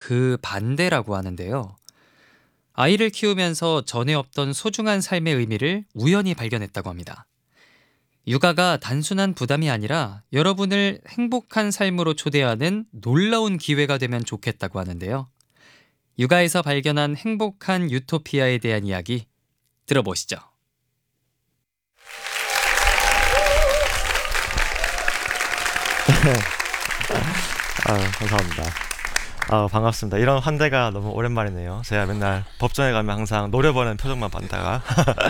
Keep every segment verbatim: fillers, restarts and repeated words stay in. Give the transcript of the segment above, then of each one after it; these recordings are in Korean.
그 반대라고 하는데요. 아이를 키우면서 전에 없던 소중한 삶의 의미를 우연히 발견했다고 합니다. 육아가 단순한 부담이 아니라 여러분을 행복한 삶으로 초대하는 놀라운 기회가 되면 좋겠다고 하는데요. 육아에서 발견한 행복한 유토피아에 대한 이야기 들어보시죠. 아, 감사합니다. 아, 반갑습니다. 이런 환대가 너무 오랜만이네요. 제가 맨날 법정에 가면 항상 노려보는 표정만 받다가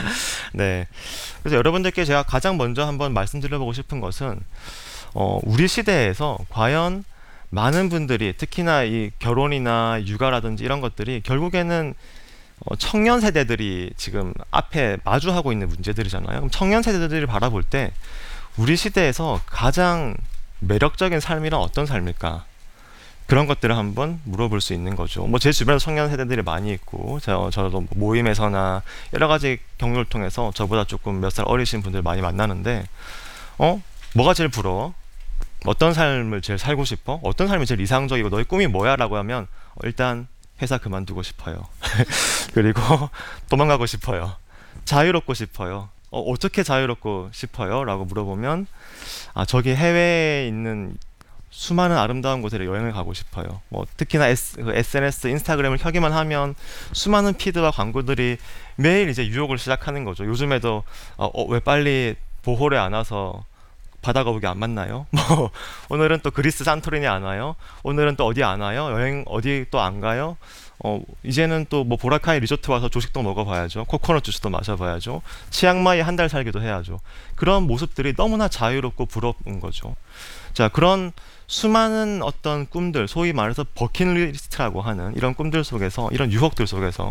네. 그래서 여러분들께 제가 가장 먼저 한번 말씀드려보고 싶은 것은 어, 우리 시대에서 과연 많은 분들이 특히나 이 결혼이나 육아라든지 이런 것들이 결국에는 어, 청년 세대들이 지금 앞에 마주하고 있는 문제들이잖아요. 그럼 청년 세대들이 바라볼 때 우리 시대에서 가장 매력적인 삶이란 어떤 삶일까? 그런 것들을 한번 물어볼 수 있는 거죠. 뭐 제 주변에 청년 세대들이 많이 있고 저, 저도 모임에서나 여러 가지 경로를 통해서 저보다 조금 몇 살 어리신 분들 많이 만나는데 어? 뭐가 제일 부러워? 어떤 삶을 제일 살고 싶어? 어떤 삶이 제일 이상적이고 너의 꿈이 뭐야? 라고 하면 어, 일단 회사 그만두고 싶어요. 그리고 도망가고 싶어요. 자유롭고 싶어요. 어, 어떻게 자유롭고 싶어요? 라고 물어보면 아, 저기 해외에 있는 수많은 아름다운 곳에 여행을 가고 싶어요. 뭐 특히나 에스, 그 에스엔에스, 인스타그램을 켜기만 하면 수많은 피드와 광고들이 매일 이제 유혹을 시작하는 거죠. 요즘에도 어, 어, 왜 빨리 보홀에 안 와서 바다 거북이 안 만나요? 뭐 오늘은 또 그리스 산토리니 안 와요? 오늘은 또 어디 안 와요? 여행 어디 또 안 가요? 어 이제는 또 뭐 보라카이 리조트 와서 조식도 먹어봐야죠. 코코넛 주스도 마셔봐야죠. 치앙마이 한 달 살기도 해야죠. 그런 모습들이 너무나 자유롭고 부러운 거죠. 자, 그런 수많은 어떤 꿈들, 소위 말해서 버킷리스트라고 하는 이런 꿈들 속에서, 이런 유혹들 속에서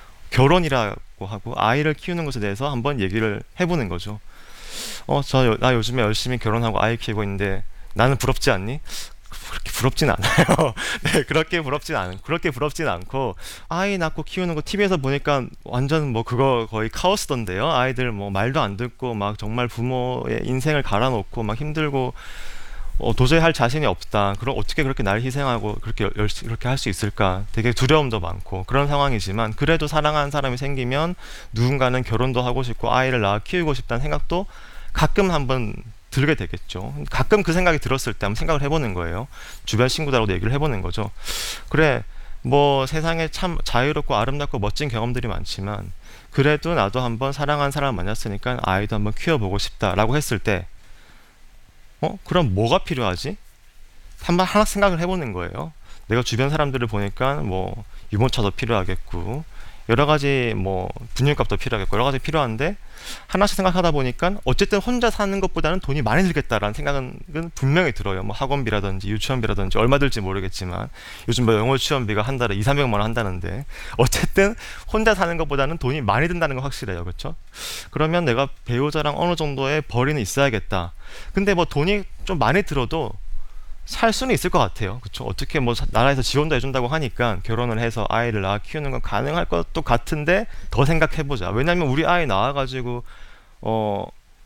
결혼이라고 하고 아이를 키우는 것에 대해서 한번 얘기를 해보는 거죠. 어, 저, 나 요즘에 열심히 결혼하고 아이 키우고 있는데 나는 부럽지 않니? 그렇게 부럽진 않아요. 네, 그렇게 부럽진 않, 그렇게 부럽진 않고, 아이 낳고 키우는 거 티비에서 보니까 완전 뭐 그거 거의 카오스던데요. 아이들 뭐 말도 안 듣고 막 정말 부모의 인생을 갈아놓고 막 힘들고, 어, 도저히 할 자신이 없다. 그럼 어떻게 그렇게 날 희생하고 그렇게 열심히 그렇게 할 수 있을까? 되게 두려움도 많고 그런 상황이지만 그래도 사랑하는 사람이 생기면 누군가는 결혼도 하고 싶고 아이를 낳아 키우고 싶다는 생각도 가끔 한번 들게 되겠죠. 가끔 그 생각이 들었을 때 한번 생각을 해보는 거예요. 주변 친구들하고도 얘기를 해보는 거죠. 그래, 뭐 세상에 참 자유롭고 아름답고 멋진 경험들이 많지만 그래도 나도 한번 사랑하는 사람을 만났으니까 아이도 한번 키워보고 싶다라고 했을 때 어? 그럼 뭐가 필요하지? 한번 하나 생각을 해보는 거예요. 내가 주변 사람들을 보니까 뭐 유모차도 필요하겠고 여러 가지 뭐 분유값도 필요하겠고 여러 가지 필요한데 하나씩 생각하다 보니까 어쨌든 혼자 사는 것보다는 돈이 많이 들겠다라는 생각은 분명히 들어요. 뭐 학원비라든지 유치원비라든지 얼마 들지 모르겠지만 요즘 뭐 영어 유치원비가 한 달에 이삼백만 원 한다는데 어쨌든 혼자 사는 것보다는 돈이 많이 든다는 건 확실해요. 그렇죠? 그러면 내가 배우자랑 어느 정도의 벌이는 있어야겠다. 근데 뭐 돈이 좀 많이 들어도 살 수는 있을 것 같아요. 그렇죠? 어떻게 뭐 나라에서 지원도 해준다고 하니까 결혼을 해서 아이를 낳아 키우는 건 가능할 것도 같은데 더 생각해보자. 왜냐면 우리 아이 낳아가지고 어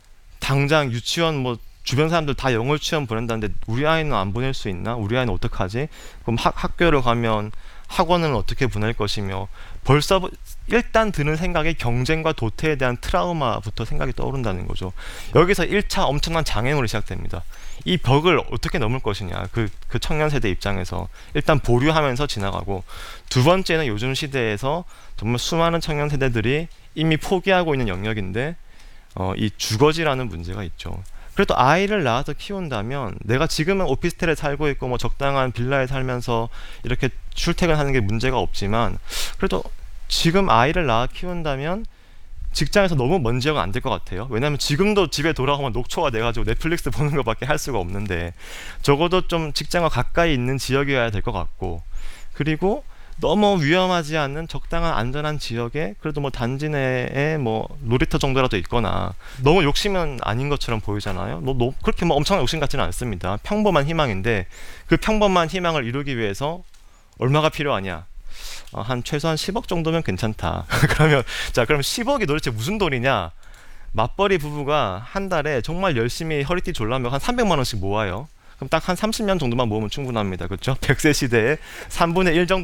당장 유치원 뭐 주변 사람들 다 영어 유치원 보낸다는데 우리 아이는 안 보낼 수 있나? 우리 아이는 어떡하지? 그럼 학, 학교를 가면 학원은 어떻게 보낼 것이며 벌써 일단 드는 생각에 경쟁과 도태에 대한 트라우마부터 생각이 떠오른다는 거죠. 여기서 일 차 엄청난 장애물이 시작됩니다. 이 벽을 어떻게 넘을 것이냐. 그, 그 청년 세대 입장에서 일단 보류하면서 지나가고 두 번째는 요즘 시대에서 정말 수많은 청년 세대들이 이미 포기하고 있는 영역인데 어, 이 주거지라는 문제가 있죠. 그래도 아이를 낳아서 키운다면 내가 지금은 오피스텔에 살고 있고 뭐 적당한 빌라에 살면서 이렇게 출퇴근하는 게 문제가 없지만 그래도 지금 아이를 낳아 키운다면 직장에서 너무 먼 지역은 안 될 것 같아요. 왜냐하면 지금도 집에 돌아오면 녹초가 돼가지고 넷플릭스 보는 것밖에 할 수가 없는데 적어도 좀 직장과 가까이 있는 지역이어야 될 것 같고 그리고 너무 위험하지 않는 적당한 안전한 지역에 그래도 뭐 단지 내에 뭐 놀이터 정도라도 있거나 너무 욕심은 아닌 것처럼 보이잖아요. 뭐, 뭐 그렇게 뭐 엄청난 욕심 같지는 않습니다. 평범한 희망인데 그 평범한 희망을 이루기 위해서 얼마가 필요하냐? 어, 한 최소한 십억 정도면 괜찮다. 그러면 자 그럼 십억이 도대체 무슨 돈이냐? 맞벌이 부부가 한 달에 정말 열심히 허리띠 졸라매고 한 삼백만 원씩 모아요. 그럼 딱 한 삼십 년 정도만 모으면 충분합니다. 그렇죠? 백 세 시대에 삼분의 일 정도